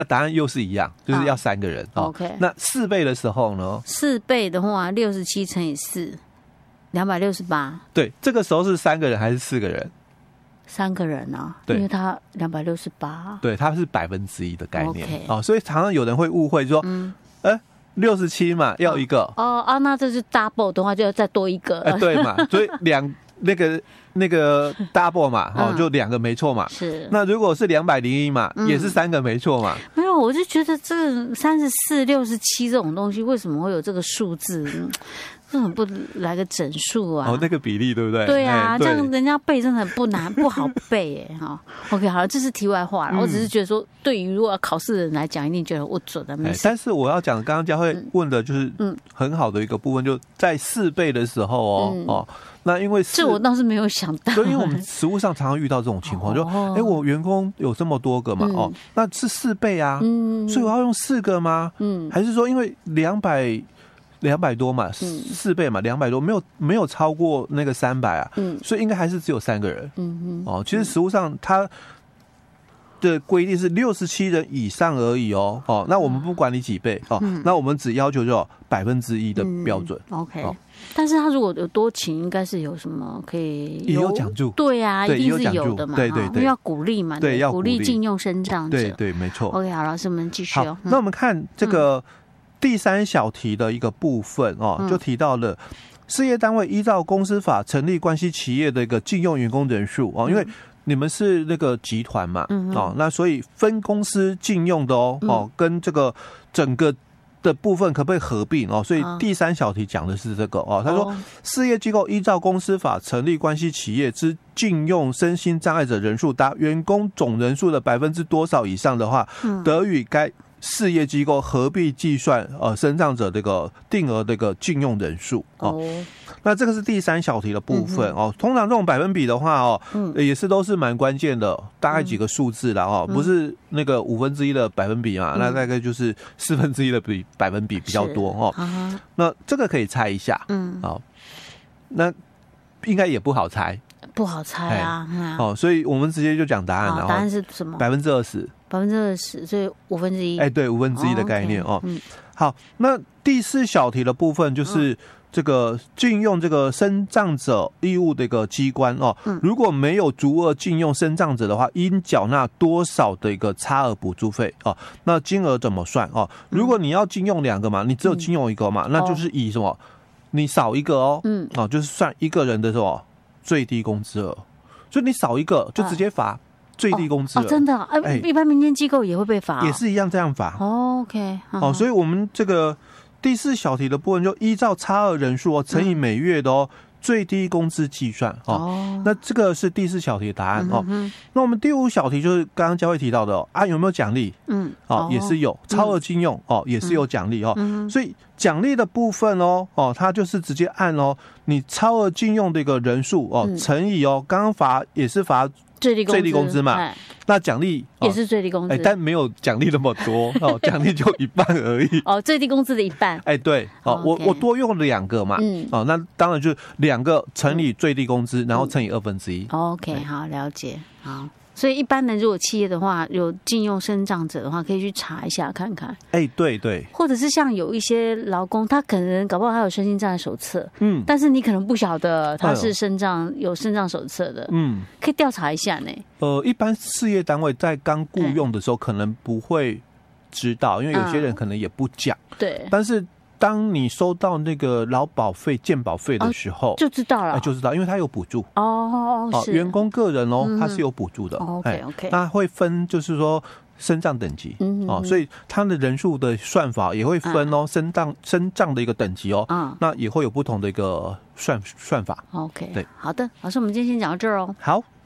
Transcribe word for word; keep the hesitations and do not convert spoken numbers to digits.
答案又是一样，就是要三个人。 哦、OK， 那四倍的时候呢？ 四倍的话，六十七乘以四，两百六十八。 对，这个时候是三个人还是四个人？ 三个人啊， 对， 因为它两百六十八， 对，它是百分之一的概念。 Okay 哦，所以常常有人会误会说，嗯，哎、欸，六十七嘛，要一个。 哦啊，那这是 double 的话，就要再多一个。 哎、欸，对嘛，所以两那个那个 double 嘛，哦，嗯、就两个没错嘛。 是。 那如果是两百零一嘛，嗯、也是三个没错嘛。 没有，我就觉得这个三十四、六十七这种东西，为什么会有这个数字？为什么不来个整数啊？ 哦，那个比例对不对？ 对啊， 欸、 这样人家背真的很不难，不好背哎哈。OK， 好了，这是题外话了。嗯、我只是觉得说，对于如果要考试的人来讲，一定觉得我准的没事、欸。 但是我要讲，刚刚佳慧问的就是嗯很好的一个部分，就在四倍的时候哦、嗯、哦，那因为这我倒是没有想到， 对，因为我们实务上常常遇到这种情况，就哎、欸、我员工有这么多个嘛、嗯、哦，那是四倍啊，嗯，所以我要用四个吗？嗯，还是说因为两百？两百多嘛，四倍嘛，两百多，没有没有超过那个三百啊，嗯，所以应该还是只有三个人，嗯嗯，哦，其实实务上它的规定是六十七人以上而已哦，哦，那我们不管你几倍哦，嗯、那我们只要求就百分之一的标准、 嗯、，OK、哦。但是他如果有多请，应该是有什么可以也有奖助， 对啊，一定是有的嘛， 对对对， 因为要鼓励嘛， 对，要鼓励禁用身障者， 对对，没错。 OK， 好，老师我们继续哦。 那我们看这个。嗯第三小题的一个部分哦，就提到了事业单位依照公司法成立关系企业的一个禁用员工人数哦，因为你们是那个集团嘛，哦，那所以分公司禁用的哦，哦，跟这个整个的部分可不可以合并哦？所以第三小题讲的是这个哦，他说事业机构依照公司法成立关系企业之禁用身心障碍者人数达员工总人数的百分之多少以上的话，得与该事业机构合并计算呃身障者这个定额这个禁用人数哦， oh. 那这个是第三小题的部分、嗯、哦。通常这种百分比的话哦，嗯、也是都是蛮关键的，大概几个数字啦哦，嗯、不是那个五分之一的百分比嘛，嗯、那大概就是四分之一的比百分比比较多哦。Uh-huh. 那这个可以猜一下，嗯，好、哦，那应该也不好猜。 不好猜啊！嗯、 哦，所以我们直接就讲答案了。 答案是什么？ 百分之二十， 百分之二十，所以五分之一。 哎，对，五分之一的概念哦。 哦 okay, 嗯， 好，那第四小题的部分就是这个禁用这个身障者义务的一个机关哦。嗯、如果没有足额禁用身障者的话，应缴纳多少的一个差额补助费哦？那金额怎么算哦？如果你要禁用两个嘛，你只有禁用一个嘛，嗯、那就是以什么？你少一个哦，嗯，哦，就是算一个人的什么？最低工资额，所以你少一个就直接罚最低工资额、 哦哦、真的啊、欸，一般民间机构也会被罚、哦， 也是一样这样罚。 哦 OK， 哦，所以我们这个第四小题的部分就依照差额人数哦乘以每月的哦、嗯、最低工资计算哦。哦，那这个是第四小题的答案哦。嗯、那我们第五小题就是刚刚佳慧提到的、哦、啊，有没有奖励？嗯，哦，也是有超额禁用、嗯、哦，也是有奖励哦。嗯，所以奖励的部分哦，哦，它就是直接按哦，你超额禁用的一个人数哦，嗯、乘以哦，刚刚罚也是罚最低最低工资嘛，那奖励、 哦、也是最低工资， 哎，但没有奖励那么多哦，奖励就一半而已。 哦，最低工资的一半。 哎，对，哦， okay. 我我多用了两个嘛，嗯，哦，那当然就是两个乘以最低工资，嗯、然后乘以二分之一。 OK， 好，了解，好。所以一般人如果企业的话有禁用身障者的话，可以去查一下看看。 哎，对对。 或者是像有一些劳工，他可能搞不好他有身心障碍手册，嗯，但是你可能不晓得他是身障、哎、有身障手册的，嗯，可以调查一下呢。 呃，一般事业单位在刚雇用的时候可能不会知道，因为有些人可能也不讲、嗯，对，但是。当你收到那个劳保费、健保费的时候， 哦、就知道了、 哎，就知道，因为它有补助哦，哦， 员工个人哦，它是有补助的。 嗯、OK OK， 那会分，就是说身障等级、嗯、哦，所以它的人数的算法也会分哦，身障身障的一个等级哦，嗯，那也会有不同的一个算算法。 OK， 对，好的，老师，我们今天先讲到这儿哦。 好。